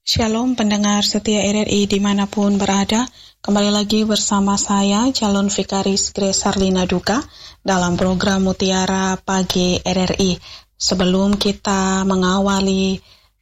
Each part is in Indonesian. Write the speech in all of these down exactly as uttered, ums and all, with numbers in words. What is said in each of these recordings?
Shalom pendengar setia R R I dimanapun berada, kembali lagi bersama saya calon vikaris Grace Harlina Duka dalam program Mutiara Pagi R R I. Sebelum kita mengawali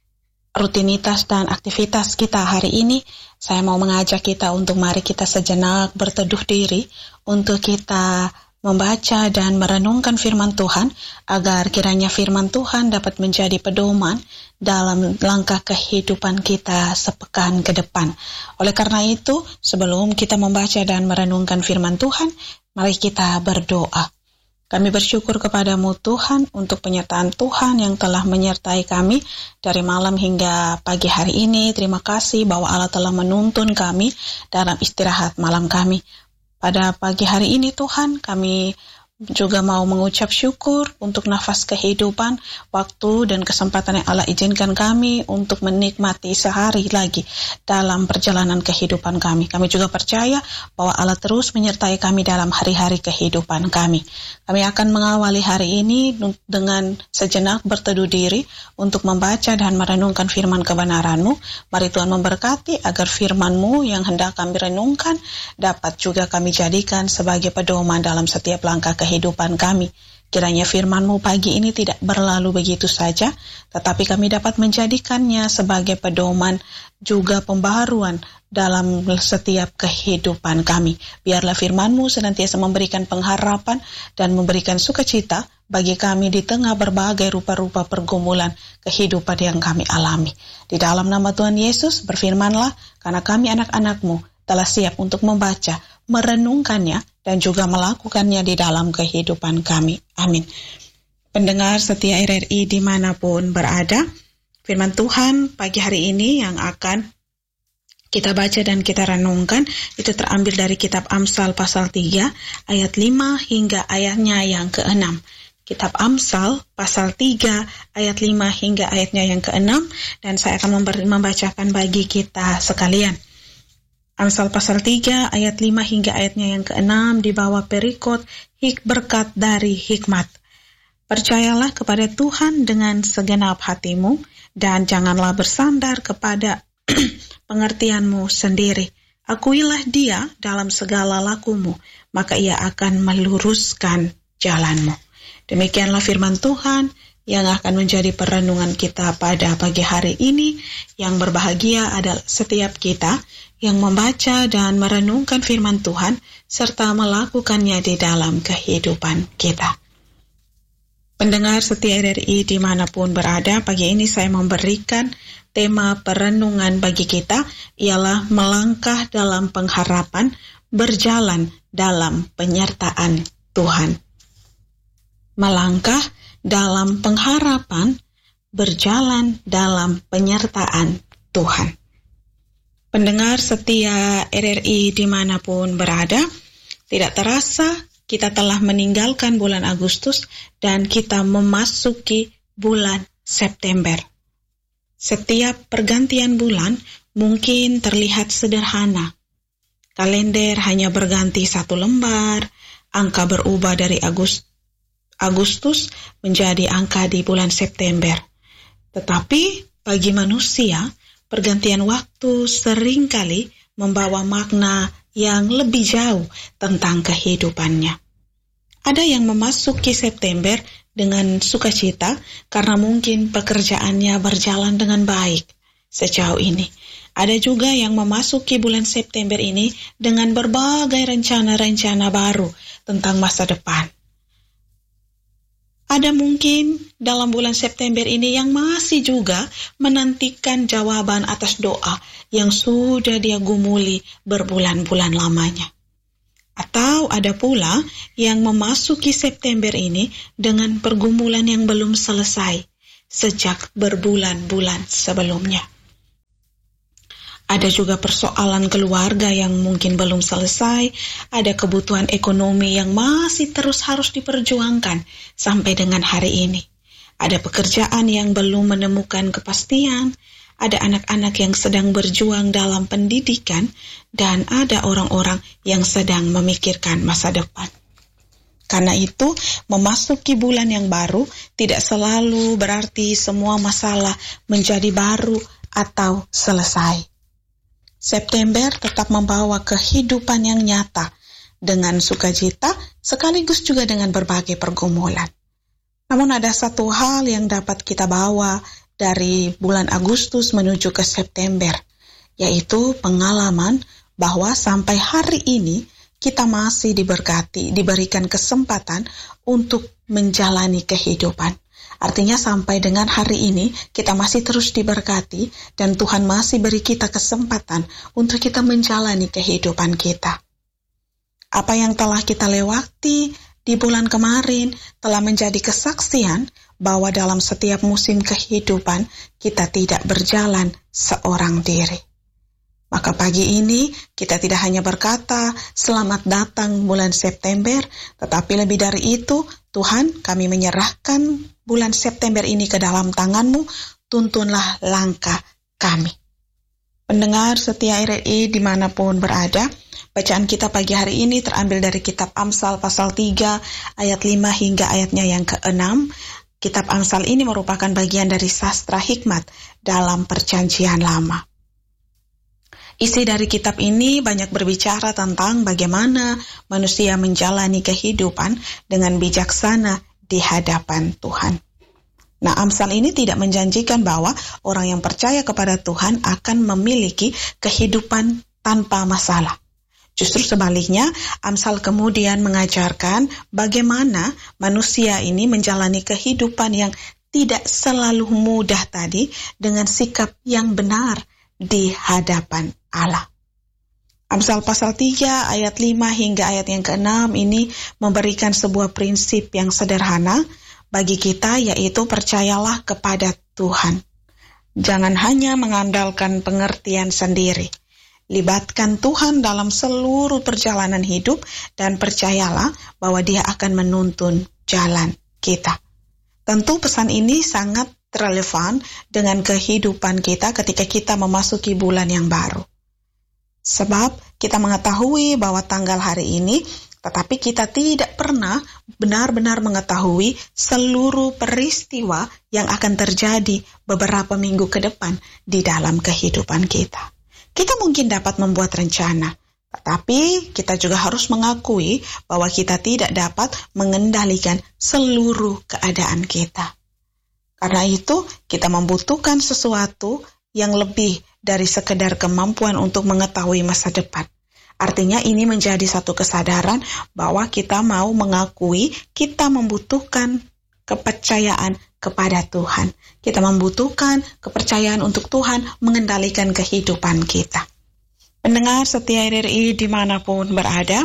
rutinitas dan aktivitas kita hari ini, saya mau mengajak kita untuk mari kita sejenak berteduh diri untuk kita membaca dan merenungkan firman Tuhan, agar kiranya firman Tuhan dapat menjadi pedoman dalam langkah kehidupan kita sepekan ke depan. Oleh karena itu, sebelum kita membaca dan merenungkan firman Tuhan, mari kita berdoa. Kami bersyukur kepadamu Tuhan untuk penyertaan Tuhan yang telah menyertai kami dari malam hingga pagi hari ini. Terima kasih bahwa Allah telah menuntun kami dalam istirahat malam kami. Pada pagi hari ini Tuhan, kami juga mau mengucap syukur untuk nafas kehidupan, waktu dan kesempatan yang Allah izinkan kami untuk menikmati sehari lagi dalam perjalanan kehidupan kami. Kami juga percaya bahwa Allah terus menyertai kami dalam hari-hari kehidupan kami. Kami akan mengawali hari ini dengan sejenak berteduh diri untuk membaca dan merenungkan firman kebenaran-Mu. Mari Tuhan memberkati agar firman-Mu yang hendak kami renungkan dapat juga kami jadikan sebagai pedoman dalam setiap langkah kehidupan kehidupan kami. Kiranya firman-Mu pagi ini tidak berlalu begitu saja, tetapi kami dapat menjadikannya sebagai pedoman juga pembaharuan dalam setiap kehidupan kami. Biarlah firman-Mu senantiasa memberikan pengharapan dan memberikan sukacita bagi kami di tengah berbagai rupa-rupa pergumulan kehidupan yang kami alami. Di dalam nama Tuhan Yesus berfirmanlah, karena kami anak-anak-Mu telah siap untuk membaca, merenungkannya, dan juga melakukannya di dalam kehidupan kami. Amin. Pendengar setia R R I dimanapun berada, firman Tuhan pagi hari ini yang akan kita baca dan kita renungkan itu terambil dari kitab Amsal pasal tiga ayat lima hingga ayatnya yang keenam. Kitab Amsal pasal tiga ayat lima hingga ayatnya yang keenam, dan saya akan membacakan bagi kita sekalian. Amsal pasal tiga ayat lima hingga ayatnya yang keenam di bawah perikot hik berkat dari hikmat. Percayalah kepada Tuhan dengan segenap hatimu dan janganlah bersandar kepada pengertianmu sendiri. Akuilah Dia dalam segala lakumu, maka Ia akan meluruskan jalanmu. Demikianlah firman Tuhan yang akan menjadi perenungan kita pada pagi hari ini. Yang berbahagia adalah setiap kita yang membaca dan merenungkan firman Tuhan serta melakukannya di dalam kehidupan kita. Pendengar setia R R I dimanapun berada, pagi ini saya memberikan tema perenungan bagi kita ialah melangkah dalam pengharapan, berjalan dalam penyertaan Tuhan. Melangkah dalam pengharapan, berjalan dalam penyertaan Tuhan. Pendengar setia R R I dimanapun berada, tidak terasa kita telah meninggalkan bulan Agustus dan kita memasuki bulan September. Setiap pergantian bulan mungkin terlihat sederhana. Kalender hanya berganti satu lembar, angka berubah dari Agustus Agustus menjadi angka di bulan September. Tetapi bagi manusia, pergantian waktu seringkali membawa makna yang lebih jauh tentang kehidupannya. Ada yang memasuki September dengan sukacita karena mungkin pekerjaannya berjalan dengan baik sejauh ini. Ada juga yang memasuki bulan September ini dengan berbagai rencana-rencana baru tentang masa depan. Ada mungkin dalam bulan September ini yang masih juga menantikan jawaban atas doa yang sudah dia gumuli berbulan-bulan lamanya. Atau ada pula yang memasuki September ini dengan pergumulan yang belum selesai sejak berbulan-bulan sebelumnya. Ada juga persoalan keluarga yang mungkin belum selesai, ada kebutuhan ekonomi yang masih terus harus diperjuangkan sampai dengan hari ini. Ada pekerjaan yang belum menemukan kepastian, ada anak-anak yang sedang berjuang dalam pendidikan, dan ada orang-orang yang sedang memikirkan masa depan. Karena itu, memasuki bulan yang baru tidak selalu berarti semua masalah menjadi baru atau selesai. September tetap membawa kehidupan yang nyata dengan sukacita sekaligus juga dengan berbagai pergumulan. Namun ada satu hal yang dapat kita bawa dari bulan Agustus menuju ke September, yaitu pengalaman bahwa sampai hari ini kita masih diberkati, diberikan kesempatan untuk menjalani kehidupan. Artinya sampai dengan hari ini kita masih terus diberkati dan Tuhan masih beri kita kesempatan untuk kita menjalani kehidupan kita. Apa yang telah kita lewati di bulan kemarin telah menjadi kesaksian bahwa dalam setiap musim kehidupan kita tidak berjalan seorang diri. Maka pagi ini kita tidak hanya berkata, selamat datang bulan September, tetapi lebih dari itu, Tuhan, kami menyerahkan bulan September ini ke dalam tangan-Mu, tuntunlah langkah kami. Pendengar setia R R I dimanapun berada, bacaan kita pagi hari ini terambil dari kitab Amsal pasal tiga, ayat lima hingga ayatnya yang keenam. Kitab Amsal ini merupakan bagian dari sastra hikmat dalam Perjanjian Lama. Isi dari kitab ini banyak berbicara tentang bagaimana manusia menjalani kehidupan dengan bijaksana di hadapan Tuhan. Nah, Amsal ini tidak menjanjikan bahwa orang yang percaya kepada Tuhan akan memiliki kehidupan tanpa masalah. Justru sebaliknya, Amsal kemudian mengajarkan bagaimana manusia ini menjalani kehidupan yang tidak selalu mudah tadi dengan sikap yang benar di hadapan Allah. Amsal pasal tiga ayat lima hingga ayat yang keenam ini memberikan sebuah prinsip yang sederhana bagi kita, yaitu percayalah kepada Tuhan. Jangan hanya mengandalkan pengertian sendiri. Libatkan Tuhan dalam seluruh perjalanan hidup dan percayalah bahwa Dia akan menuntun jalan kita. Tentu pesan ini sangat relevan dengan kehidupan kita ketika kita memasuki bulan yang baru. Sebab kita mengetahui bahwa tanggal hari ini, tetapi kita tidak pernah benar-benar mengetahui seluruh peristiwa yang akan terjadi beberapa minggu ke depan di dalam kehidupan kita. Kita mungkin dapat membuat rencana, tetapi kita juga harus mengakui bahwa kita tidak dapat mengendalikan seluruh keadaan kita. Karena itu, kita membutuhkan sesuatu yang lebih dari sekedar kemampuan untuk mengetahui masa depan. Artinya ini menjadi satu kesadaran bahwa kita mau mengakui kita membutuhkan kepercayaan kepada Tuhan. Kita membutuhkan kepercayaan untuk Tuhan mengendalikan kehidupan kita. Pendengar setia R R I dimanapun berada,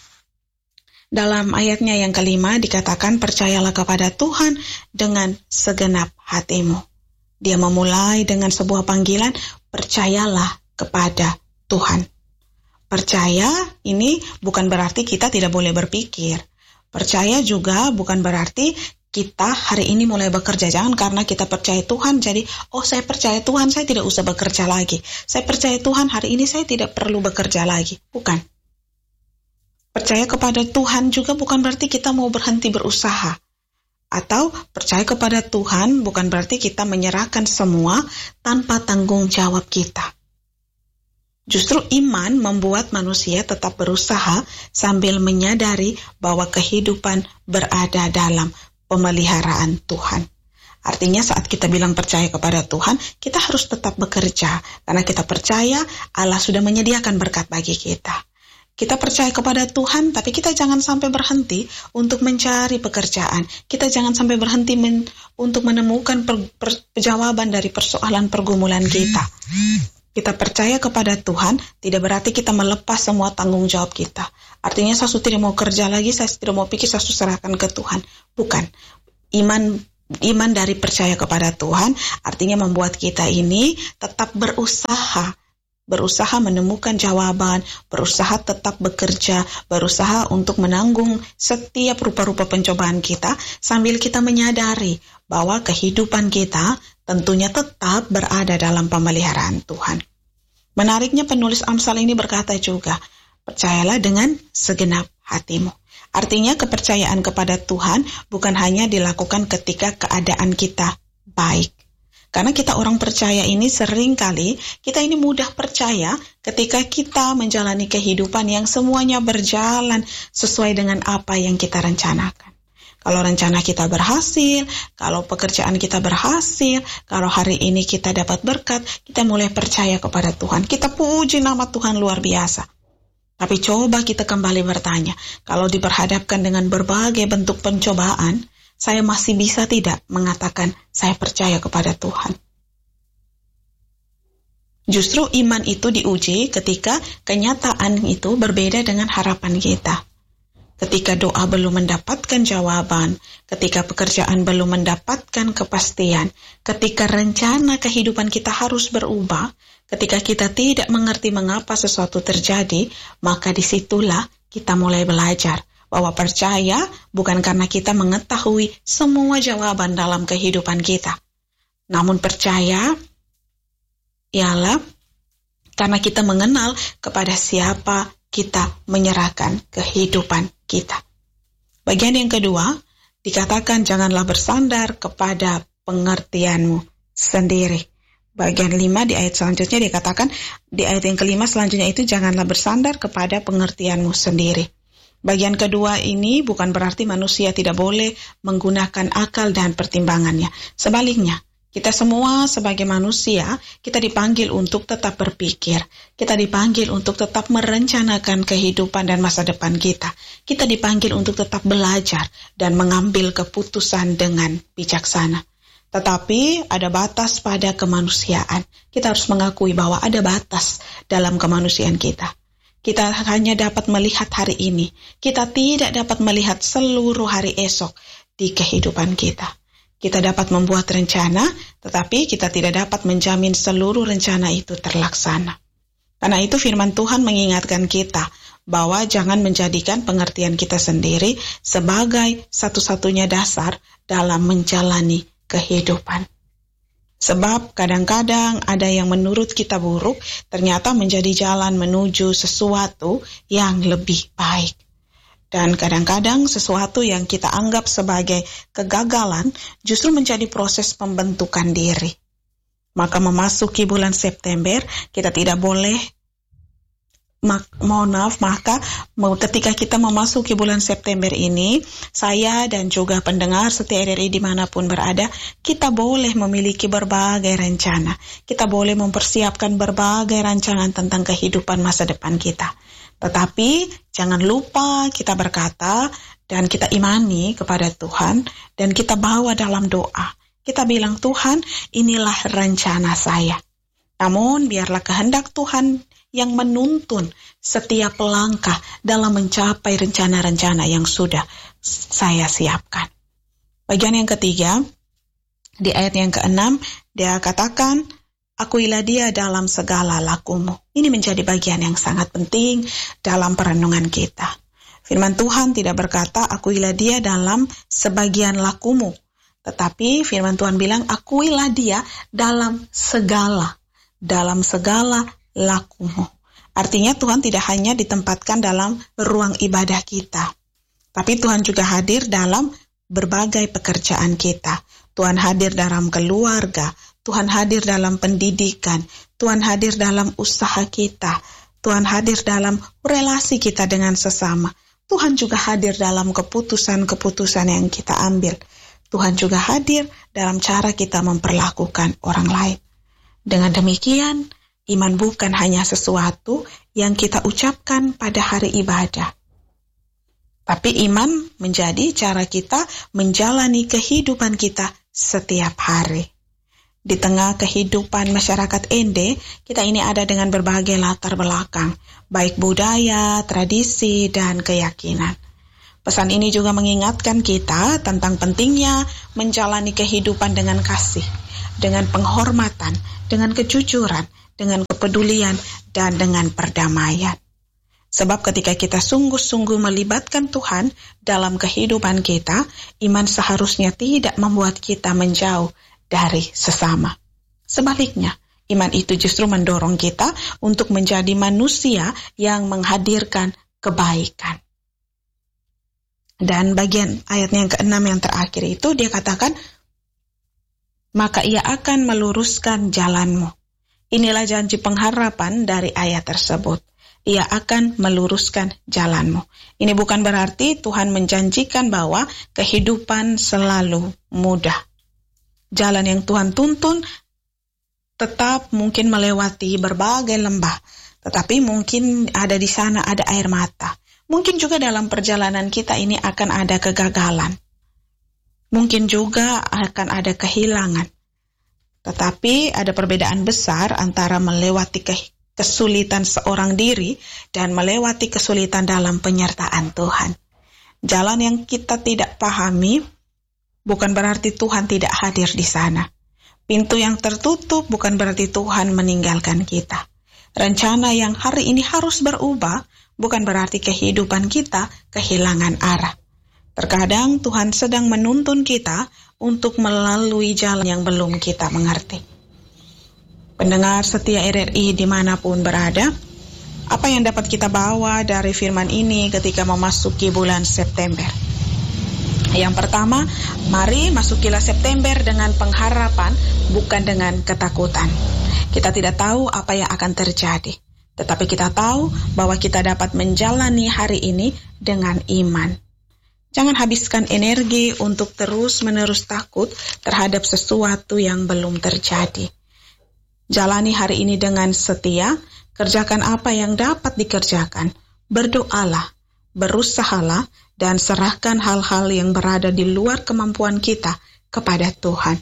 dalam ayatnya yang kelima dikatakan percayalah kepada Tuhan dengan segenap hatimu. Dia memulai dengan sebuah panggilan, percayalah kepada Tuhan. Percaya ini bukan berarti kita tidak boleh berpikir. Percaya juga bukan berarti kita hari ini mulai bekerja. Jangan karena kita percaya Tuhan, jadi, oh saya percaya Tuhan, saya tidak usah bekerja lagi. Saya percaya Tuhan, hari ini saya tidak perlu bekerja lagi. Bukan. Percaya kepada Tuhan juga bukan berarti kita mau berhenti berusaha. Atau percaya kepada Tuhan bukan berarti kita menyerahkan semua tanpa tanggung jawab kita. Justru iman membuat manusia tetap berusaha sambil menyadari bahwa kehidupan berada dalam pemeliharaan Tuhan. Artinya saat kita bilang percaya kepada Tuhan, kita harus tetap bekerja. Karena kita percaya Allah sudah menyediakan berkat bagi kita. Kita percaya kepada Tuhan, tapi kita jangan sampai berhenti untuk mencari pekerjaan. Kita jangan sampai berhenti men, untuk menemukan per, per, jawaban dari persoalan pergumulan kita. Kita percaya kepada Tuhan, tidak berarti kita melepas semua tanggung jawab kita. Artinya saya sudah tidak mau kerja lagi, saya tidak mau pikir, saya serahkan ke Tuhan. Bukan. Iman iman dari percaya kepada Tuhan, artinya membuat kita ini tetap berusaha. Berusaha menemukan jawaban, berusaha tetap bekerja, berusaha untuk menanggung setiap rupa-rupa pencobaan kita, sambil kita menyadari bahwa kehidupan kita tentunya tetap berada dalam pemeliharaan Tuhan. Menariknya penulis Amsal ini berkata juga, percayalah dengan segenap hatimu. Artinya kepercayaan kepada Tuhan bukan hanya dilakukan ketika keadaan kita baik. Karena kita orang percaya ini sering kali, kita ini mudah percaya ketika kita menjalani kehidupan yang semuanya berjalan sesuai dengan apa yang kita rencanakan. Kalau rencana kita berhasil, kalau pekerjaan kita berhasil, kalau hari ini kita dapat berkat, kita mulai percaya kepada Tuhan. Kita puji nama Tuhan luar biasa. Tapi coba kita kembali bertanya, kalau diperhadapkan dengan berbagai bentuk pencobaan, saya masih bisa tidak mengatakan saya percaya kepada Tuhan? Justru iman itu diuji ketika kenyataan itu berbeda dengan harapan kita. Ketika doa belum mendapatkan jawaban, ketika pekerjaan belum mendapatkan kepastian, ketika rencana kehidupan kita harus berubah, ketika kita tidak mengerti mengapa sesuatu terjadi, maka disitulah kita mulai belajar bahwa percaya bukan karena kita mengetahui semua jawaban dalam kehidupan kita. Namun percaya ialah karena kita mengenal kepada siapa kita menyerahkan kehidupan kita. Bagian yang kedua, dikatakan janganlah bersandar kepada pengertianmu sendiri. Bagian lima di ayat selanjutnya dikatakan, di ayat yang kelima selanjutnya itu janganlah bersandar kepada pengertianmu sendiri. Bagian kedua ini bukan berarti manusia tidak boleh menggunakan akal dan pertimbangannya. Sebaliknya, kita semua sebagai manusia, kita dipanggil untuk tetap berpikir. Kita dipanggil untuk tetap merencanakan kehidupan dan masa depan kita. Kita dipanggil untuk tetap belajar dan mengambil keputusan dengan bijaksana. Tetapi ada batas pada kemanusiaan. Kita harus mengakui bahwa ada batas dalam kemanusiaan kita. Kita hanya dapat melihat hari ini. Kita tidak dapat melihat seluruh hari esok di kehidupan kita. Kita dapat membuat rencana, tetapi kita tidak dapat menjamin seluruh rencana itu terlaksana. Karena itu firman Tuhan mengingatkan kita bahwa jangan menjadikan pengertian kita sendiri sebagai satu-satunya dasar dalam menjalani kehidupan. Sebab kadang-kadang ada yang menurut kita buruk, ternyata menjadi jalan menuju sesuatu yang lebih baik. Dan kadang-kadang sesuatu yang kita anggap sebagai kegagalan justru menjadi proses pembentukan diri. Maka memasuki bulan September, kita tidak boleh, mak, mohon maaf, maka ketika kita memasuki bulan September ini, saya dan juga pendengar setia R R I dimanapun berada, kita boleh memiliki berbagai rencana. Kita boleh mempersiapkan berbagai rancangan tentang kehidupan masa depan kita. Tetapi jangan lupa kita berkata dan kita imani kepada Tuhan dan kita bawa dalam doa. Kita bilang, Tuhan, inilah rencana saya. Namun biarlah kehendak Tuhan yang menuntun setiap langkah dalam mencapai rencana-rencana yang sudah saya siapkan. Bagian yang ketiga, di ayat yang keenam, dia katakan, akuilah dia dalam segala lakumu. Ini menjadi bagian yang sangat penting dalam perenungan kita. Firman Tuhan tidak berkata, akuilah dia dalam sebagian lakumu. Tetapi firman Tuhan bilang, akuilah dia dalam segala, dalam segala lakumu. Artinya Tuhan tidak hanya ditempatkan dalam ruang ibadah kita. Tapi Tuhan juga hadir dalam berbagai pekerjaan kita. Tuhan hadir dalam keluarga, Tuhan hadir dalam pendidikan, Tuhan hadir dalam usaha kita, Tuhan hadir dalam relasi kita dengan sesama. Tuhan juga hadir dalam keputusan-keputusan yang kita ambil. Tuhan juga hadir dalam cara kita memperlakukan orang lain. Dengan demikian, iman bukan hanya sesuatu yang kita ucapkan pada hari ibadah. Tapi iman menjadi cara kita menjalani kehidupan kita setiap hari. Di tengah kehidupan masyarakat Ende, kita ini ada dengan berbagai latar belakang, baik budaya, tradisi, dan keyakinan. Pesan ini juga mengingatkan kita tentang pentingnya menjalani kehidupan dengan kasih, dengan penghormatan, dengan kejujuran, dengan kepedulian, dan dengan perdamaian. Sebab ketika kita sungguh-sungguh melibatkan Tuhan dalam kehidupan kita, iman seharusnya tidak membuat kita menjauh dari sesama. Sebaliknya, iman itu justru mendorong kita untuk menjadi manusia yang menghadirkan kebaikan. Dan bagian ayatnya yang keenam yang terakhir itu dia katakan, maka Ia akan meluruskan jalanmu. Inilah janji pengharapan dari ayat tersebut. Ia akan meluruskan jalanmu. Ini bukan berarti Tuhan menjanjikan bahwa kehidupan selalu mudah. Jalan yang Tuhan tuntun tetap mungkin melewati berbagai lembah, tetapi mungkin ada di sana ada air mata. Mungkin juga dalam perjalanan kita ini akan ada kegagalan. Mungkin juga akan ada kehilangan. Tetapi ada perbedaan besar antara melewati ke- kesulitan seorang diri dan melewati kesulitan dalam penyertaan Tuhan. Jalan yang kita tidak pahami bukan berarti Tuhan tidak hadir di sana. Pintu yang tertutup bukan berarti Tuhan meninggalkan kita. Rencana yang hari ini harus berubah bukan berarti kehidupan kita kehilangan arah. Terkadang Tuhan sedang menuntun kita untuk melalui jalan yang belum kita mengerti. Pendengar setia R R I dimanapun berada, apa yang dapat kita bawa dari firman ini ketika memasuki bulan September? Yang pertama, mari masukilah September dengan pengharapan, bukan dengan ketakutan. Kita tidak tahu apa yang akan terjadi, tetapi kita tahu bahwa kita dapat menjalani hari ini dengan iman. Jangan habiskan energi untuk terus-menerus takut terhadap sesuatu yang belum terjadi. Jalani hari ini dengan setia, kerjakan apa yang dapat dikerjakan, berdoalah, berusahalah, dan serahkan hal-hal yang berada di luar kemampuan kita kepada Tuhan.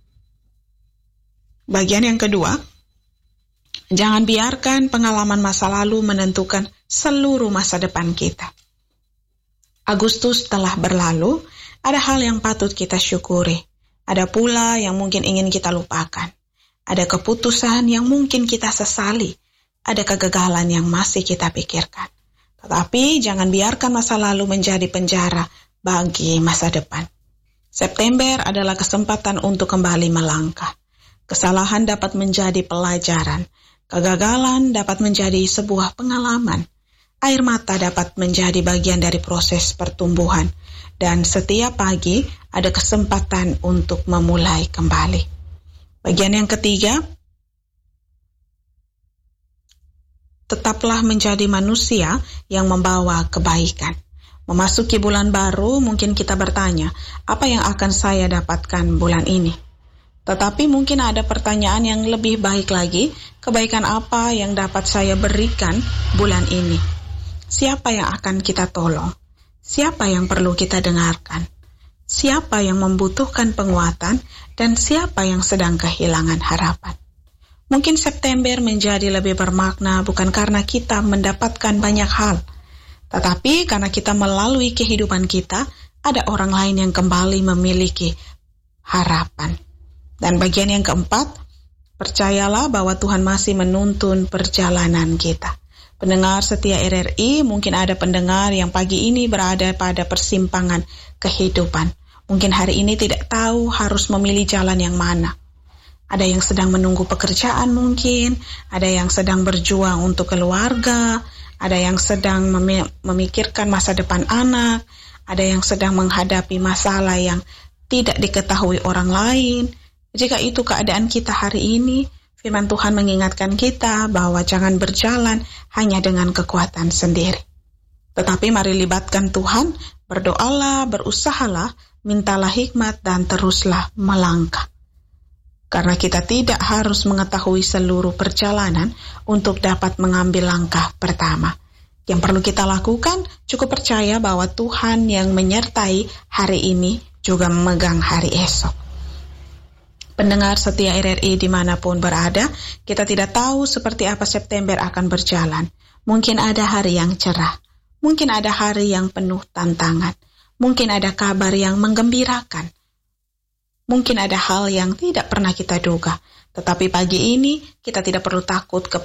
Bagian yang kedua, jangan biarkan pengalaman masa lalu menentukan seluruh masa depan kita. Agustus telah berlalu, ada hal yang patut kita syukuri. Ada pula yang mungkin ingin kita lupakan. Ada keputusan yang mungkin kita sesali. Ada kegagalan yang masih kita pikirkan. Tetapi jangan biarkan masa lalu menjadi penjara bagi masa depan. September adalah kesempatan untuk kembali melangkah. Kesalahan dapat menjadi pelajaran. Kegagalan dapat menjadi sebuah pengalaman. Air mata dapat menjadi bagian dari proses pertumbuhan, dan setiap pagi ada kesempatan untuk memulai kembali. Bagian yang ketiga, tetaplah menjadi manusia yang membawa kebaikan. Memasuki bulan baru, mungkin kita bertanya, apa yang akan saya dapatkan bulan ini? Tetapi mungkin ada pertanyaan yang lebih baik lagi, kebaikan apa yang dapat saya berikan bulan ini? Siapa yang akan kita tolong? Siapa yang perlu kita dengarkan? Siapa yang membutuhkan penguatan? Dan siapa yang sedang kehilangan harapan? Mungkin September menjadi lebih bermakna bukan karena kita mendapatkan banyak hal, tetapi karena kita melalui kehidupan kita, ada orang lain yang kembali memiliki harapan. Dan bagian yang keempat, percayalah bahwa Tuhan masih menuntun perjalanan kita. Pendengar setia R R I, mungkin ada pendengar yang pagi ini berada pada persimpangan kehidupan. Mungkin hari ini tidak tahu harus memilih jalan yang mana. Ada yang sedang menunggu pekerjaan mungkin, ada yang sedang berjuang untuk keluarga, ada yang sedang mem- memikirkan masa depan anak, ada yang sedang menghadapi masalah yang tidak diketahui orang lain. Jika itu keadaan kita hari ini, firman Tuhan mengingatkan kita bahwa jangan berjalan hanya dengan kekuatan sendiri. Tetapi mari libatkan Tuhan, berdoalah, berusahalah, mintalah hikmat, dan teruslah melangkah. Karena kita tidak harus mengetahui seluruh perjalanan untuk dapat mengambil langkah pertama. Yang perlu kita lakukan, cukup percaya bahwa Tuhan yang menyertai hari ini juga memegang hari esok. Pendengar setia R R I dimanapun berada, kita tidak tahu seperti apa September akan berjalan. Mungkin ada hari yang cerah, mungkin ada hari yang penuh tantangan, mungkin ada kabar yang menggembirakan, mungkin ada hal yang tidak pernah kita duga. Tetapi pagi ini kita tidak perlu takut kepada